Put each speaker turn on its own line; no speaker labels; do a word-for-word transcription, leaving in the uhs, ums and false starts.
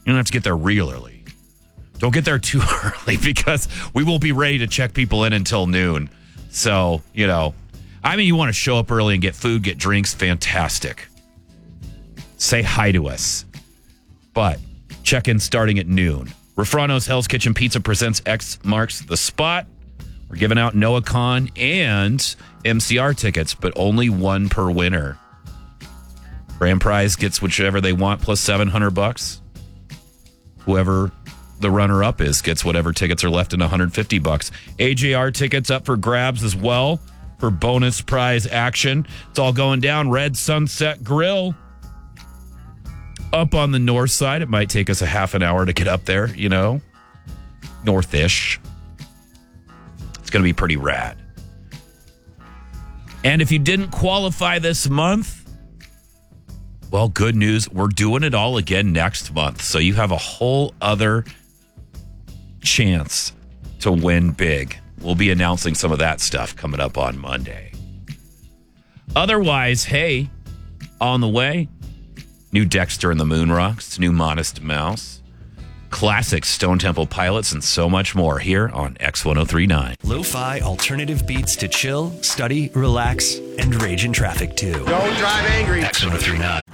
You don't have to get there real early. Don't get there too early because we won't be ready to check people in until noon. So, you know, I mean, you want to show up early and get food, get drinks, fantastic. Say hi to us. But check-in starting at noon. Refrano's Hell's Kitchen Pizza presents X Marks the Spot. We're giving out NoahCon and M C R tickets, but only one per winner. Grand prize gets whichever they want plus seven hundred bucks. Whoever the runner-up is gets whatever tickets are left in one hundred fifty bucks. A J R tickets up for grabs as well for bonus prize action. It's all going down. Red Sunset Grill up on the north side. It might take us a half an hour to get up there, you know, northish. It's going to be pretty rad. And if you didn't qualify this month, well, good news. We're doing it all again next month. So you have a whole other chance to win big. We'll be announcing some of that stuff coming up on Monday. Otherwise, hey, on the way, new Dexter and the Moon Rocks, new Modest Mouse, classic Stone Temple Pilots, and so much more here on X ten thirty-nine.
Lo-fi alternative beats to chill, study, relax, and rage in traffic too.
Don't drive angry.
X ten thirty-nine.